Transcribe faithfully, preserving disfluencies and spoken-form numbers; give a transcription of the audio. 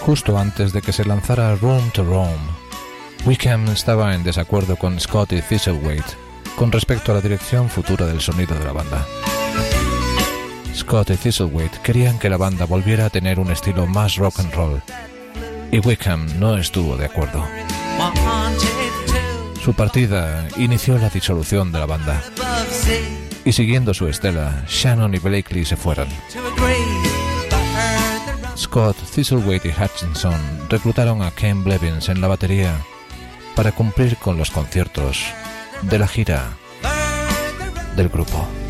Justo antes de que se lanzara Room to Roam, Wickham estaba en desacuerdo con Scott y Thistlethwaite con respecto a la dirección futura del sonido de la banda. Scott y Thistlethwaite querían que la banda volviera a tener un estilo más rock and roll, y Wickham no estuvo de acuerdo. Su partida inició la disolución de la banda, y siguiendo su estela, Shannon y Blakely se fueron. Scott, Thistlethwaite y Hutchinson reclutaron a Ken Blevins en la batería para cumplir con los conciertos de la gira del grupo.